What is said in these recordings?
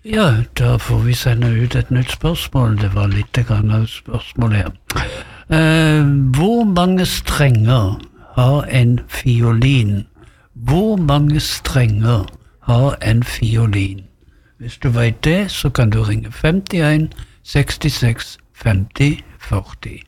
Ja, da får vi sende ut et nytt spørsmål. Det var litt grann av spørsmål her. Hvor mange strenger har en fiolin? Hvor mange strenger har en fiolin? Hvis du vet det, så kan du ringe 51 66 50 40.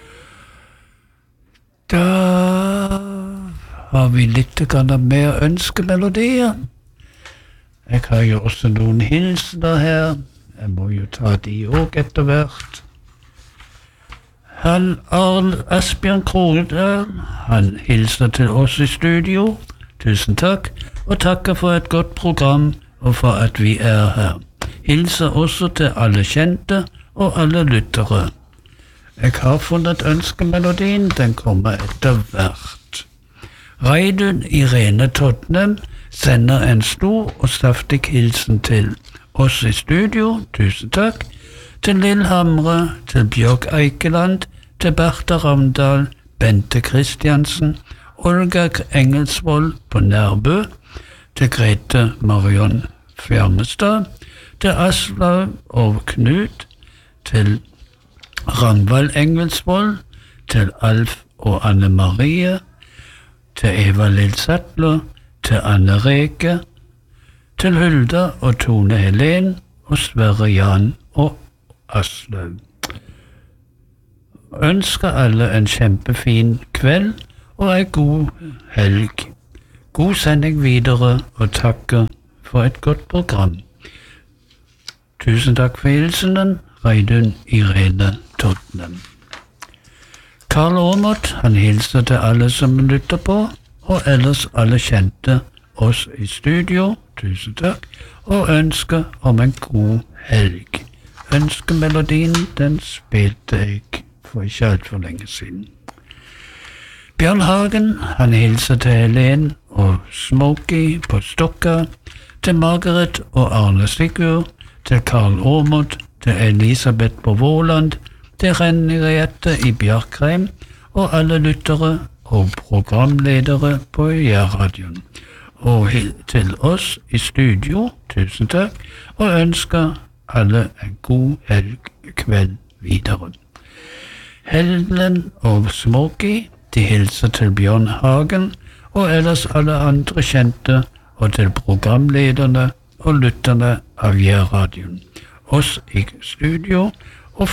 Da har vi litt grann mer ønskemelodier. Jeg har jo også noen hilsener her. Jeg må jo ta de også etter hvert. Asbjørn Krogedal, han hilser til oss i studio. Tusen takk, og takker for et godt program og for at vi er her. Hilser også til alle kjente og alle lyttere. Jeg har funnet ønskemelodien, den kommer etter hvert. Reidun Irene Totnem sender en stor og saftig hilsen til oss i studio, tusen takk, til Lillehamre, til Bjørk Eikeland, til Bertha Ramdal, Bente Kristiansen, Olga Engelsvold på Nærbø, til Grete Marion Fjermestad, til Aslaug og Knut, til Ragnvald Engelsvold, til Alf og Anne Marie, til Eva Lill Sattler, til Anne Reke, til Hulda og Tone Helen og Sverre Jan og Aslaug. Ønsker alle en kjempefin kveld og en god helg. God sending videre og takker for et godt program. Tusen takk for hilsenen, Reidun Irene Totnem. Karl Aamodt, han hilser til alle som lytter på, og ellers alle kjente oss i studio, tusen takk, og ønsker om en god helg. Ønskemelodien, den spilte jeg for ikke alt for lenge siden. Bjørn Hagen, han hilser til Helen og Smokey på Stokka, til Margaret og Arne Sigurd, til Karl Aamodt, til Elisabeth på Våland, til Henriette i Bjarkreim, og alle lyttere og programledere på Jærradioen. Og til oss i studio, tusen takk, og ønsker alle en god helgkveld videre. Helen og Smokey, de hilser til Bjørn Hagen, og ellers alle andre kjente, og til programlederne og lytterne av Jærradioen. Oss i studio, og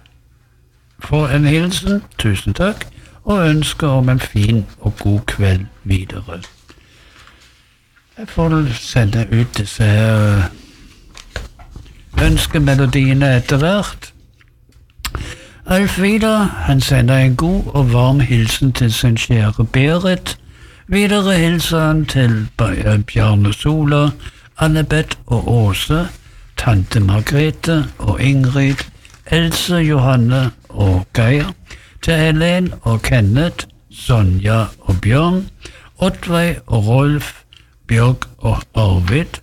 få en hilsen, tusen takk, og ønsker om en fin og god kveld videre. Jeg får sende ut disse her ønskemelodiene etter hvert. Alf Vidar, han sender en god og varm hilsen til sin kjære Berit. Videre hilser han til Bjarne Sola, Annebeth og Åse, tante Margrethe og Ingrid, Else, Johanne og Geir, til Helen og Kenneth, Sonja og Bjørn, Oddveig og Rolf, Bjørg og Arvid,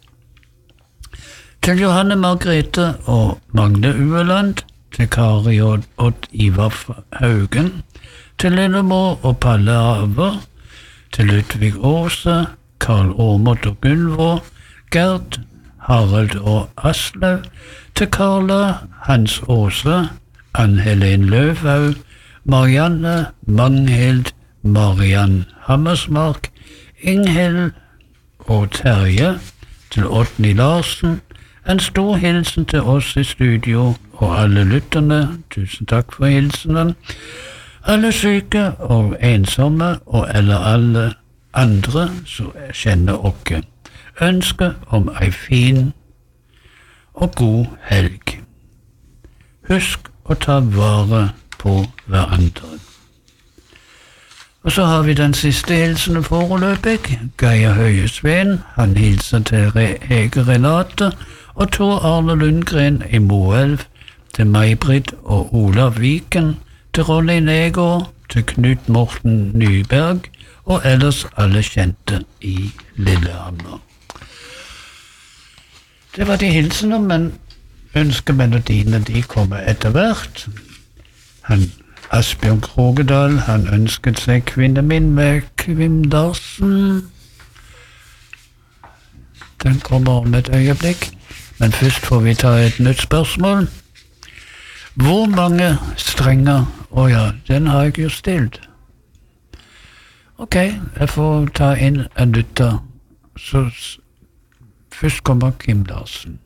til Johanne Margrethe og Magne Ueland, til Kari og Odd Ivar Haugen, til Lillemor og Palle Aver, til Ludvig Åse, Karl Aamodt og Gunvor, Gerd, Harald og Aslaug, til Karla, Hans Åse, Ann-Helen Løvhaug, Marianne, Magnhild, Mariann Hammersmark, Inghild og Terje, til Oddny Larsen, en stor hilsen til oss i studio og alle lytterne, tusen takk for hilsenen, alle syke og ensomme og eller alle andre som kjenner oss. Ønsker om ei fin og god helg. Husk å ta vare på hverandre. Og så har vi den siste hilsenen foreløpig. Geir Høyesveen, han hilser til Hege Renate og Tor Arne Lundgren i Moelv, til May-Britt og Olav Viken, til Ronny Negård, til Knut Morten Nyberg og ellers alle kjente i Lillehammer. Det var de hilsener, men ønskemelodiene de kommer etter hvert. Asbjørn Krogedal, han ønsket seg Kvinne min med Kvimdarsen. Den kommer om et øyeblikk. Men først får vi ta et nytt spørsmål. Hvor mange strenger? Ja, den har jeg jo stilt. Ok, jeg får ta inn en lytter. Så først kommer Kim Larsen.